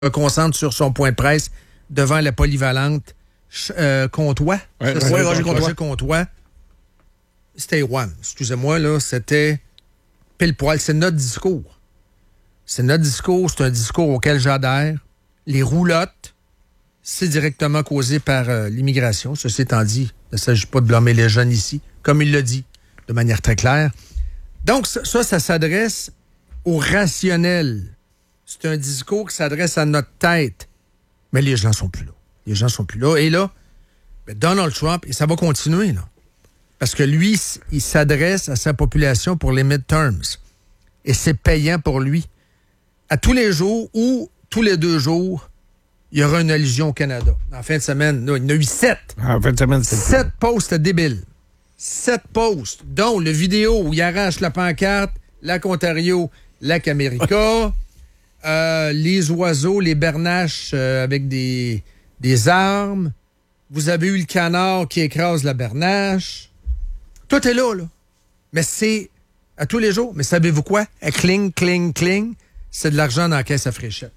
concentre sur son point de presse devant la polyvalente Comtois. Roger Comtois. Stay One. Excusez-moi, là, c'était pile poil. C'est notre discours. C'est notre discours. C'est un discours auquel j'adhère. Les roulottes, c'est directement causé par l'immigration. Ceci étant dit, il ne s'agit pas de blâmer les jeunes ici, comme il l'a dit, de manière très claire. Donc, ça s'adresse au rationnel. C'est un discours qui s'adresse à notre tête. Mais les gens sont plus là. Les gens sont plus là. Et là, Donald Trump, et ça va continuer, là. Parce que lui, il s'adresse à sa population pour les midterms. Et c'est payant pour lui. À tous les jours ou tous les 2 jours, il y aura une allusion au Canada. En fin de semaine, là, il y en a eu 7. En fin de semaine, c'est 7 posts débiles. 7 posts, dont le vidéo où il arrache la pancarte, Lac Ontario, Lac America, les oiseaux, les bernaches avec des armes. Vous avez eu le canard qui écrase la bernache. Tout est là. Mais c'est à tous les jours. Mais savez-vous quoi? Cling, cling, cling, c'est de l'argent dans la caisse à fléchette.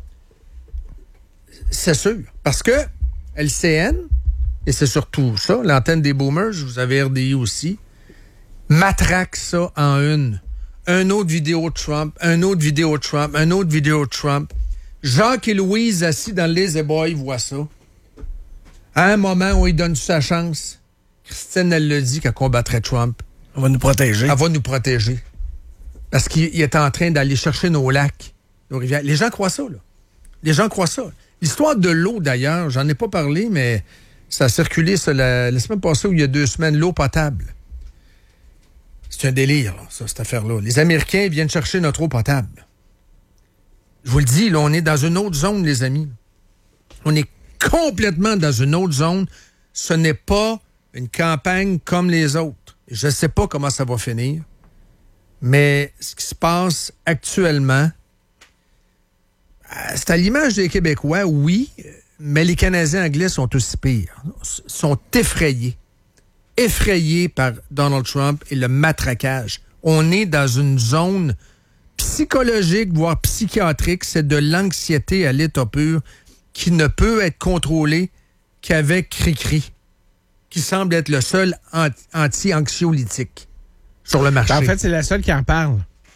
C'est sûr. Parce que LCN, et c'est surtout ça, l'antenne des boomers, vous avez RDI aussi, matraque ça en une. Un autre vidéo de Trump, un autre vidéo de Trump, un autre vidéo de Trump. Jacques et Louise, assis dans le lazy boy, voient ça. À un moment où il donne sa chance, Christine, elle le dit qu'elle combattrait Trump. On va nous protéger. Elle va nous protéger. Parce qu'il est en train d'aller chercher nos lacs, nos rivières. Les gens croient ça, là. Les gens croient ça. L'histoire de l'eau, d'ailleurs, j'en ai pas parlé, mais ça a circulé la semaine passée ou il y a 2 semaines, l'eau potable. C'est un délire, là, ça, cette affaire-là. Les Américains viennent chercher notre eau potable. Je vous le dis, là, on est dans une autre zone, les amis. On est complètement dans une autre zone. Ce n'est pas une campagne comme les autres. Je ne sais pas comment ça va finir, mais ce qui se passe actuellement, c'est à l'image des Québécois, oui, mais les Canadiens anglais sont aussi pires. Sont effrayés. Effrayés par Donald Trump et le matraquage. On est dans une zone psychologique, voire psychiatrique. C'est de l'anxiété à l'état pur qui ne peut être contrôlée qu'avec Cri-Cri, qui semble être le seul anti-anxiolytique sur le marché. En fait, c'est la seule qui en parle.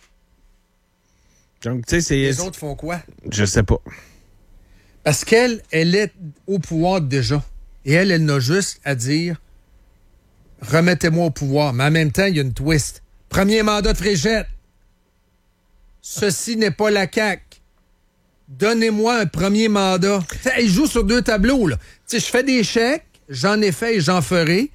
Donc, tu sais, c'est... Les autres font quoi? Je sais pas. Parce qu'elle est au pouvoir déjà. Et elle n'a juste à dire « Remettez-moi au pouvoir ». Mais en même temps, il y a une twist. Premier mandat de Fréchette. Ceci n'est pas la CAQ. Donnez-moi un premier mandat. T'sais, elle joue sur 2 tableaux, là. Je fais des chèques, j'en ai fait et j'en ferai.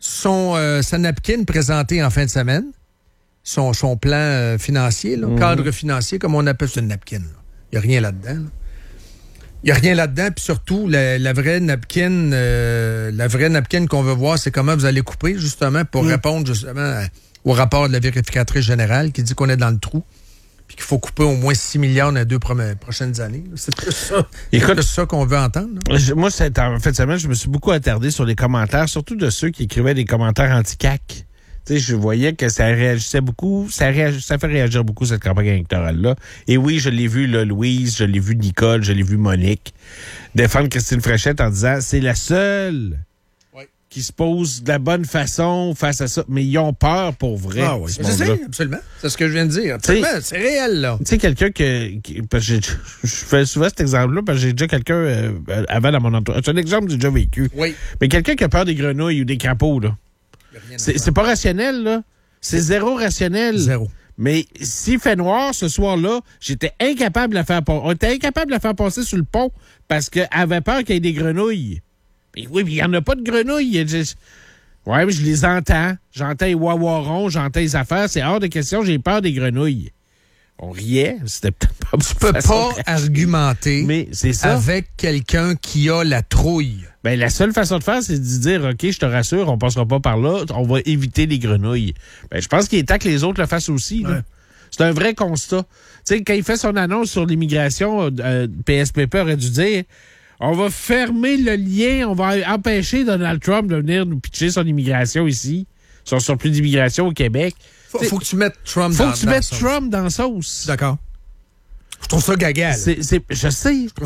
Sa napkin présentée en fin de semaine. Son plan financier, là, cadre financier, comme on appelle ça, une napkin. Il n'y a rien là-dedans. Il n'y a rien là-dedans. Puis surtout, la vraie napkin qu'on veut voir, c'est comment vous allez couper, justement, pour répondre justement au rapport de la vérificatrice générale qui dit qu'on est dans le trou. Puis qu'il faut couper au moins 6 milliards dans les 2 prochaines années. C'est plus ça. Écoute, c'est ça qu'on veut entendre. Moi, en fait, je me suis beaucoup attardé sur les commentaires, surtout de ceux qui écrivaient des commentaires anti-CAQ. Tu sais, je voyais que ça réagissait beaucoup, ça fait réagir beaucoup cette campagne électorale-là. Et oui, je l'ai vu, là, Louise, je l'ai vu Nicole, je l'ai vu Monique défendre Christine Fréchette en disant c'est la seule qui se pose de la bonne façon face à ça. Mais ils ont peur pour vrai. Ah oui, je sais, absolument. C'est ce que je viens de dire. Absolument, c'est réel, là. Tu sais, quelqu'un parce que je fais souvent cet exemple-là parce que j'ai déjà quelqu'un avant dans mon entourage. C'est un exemple que j'ai déjà vécu. Oui. Mais quelqu'un qui a peur des grenouilles ou des crapauds, là. C'est pas rationnel, là. C'est zéro rationnel. Zéro. Mais s'il fait noir ce soir-là, j'étais incapable de la faire passer. On était incapable de la faire passer sur le pont parce qu'elle avait peur qu'il y ait des grenouilles. Mais oui, mais il n'y en a pas de grenouilles. Ouais, mais je les entends. J'entends les wawarons, j'entends les affaires. C'est hors de question, j'ai peur des grenouilles. On riait. C'était peut-être pas... Tu peux pas argumenter mais c'est ça. Avec quelqu'un qui a la trouille. Ben, la seule façon de faire, c'est de dire, OK, je te rassure, on passera pas par là, on va éviter les grenouilles. Ben, je pense qu'il est temps que les autres le fassent aussi. Ouais. C'est un vrai constat. Tu sais, quand il fait son annonce sur l'immigration, PSPP aurait dû dire, on va fermer le lien, on va empêcher Donald Trump de venir nous pitcher son immigration ici, son surplus d'immigration au Québec. Faut que tu mettes Trump dans la sauce. D'accord. Je trouve ça gaga. Je sais.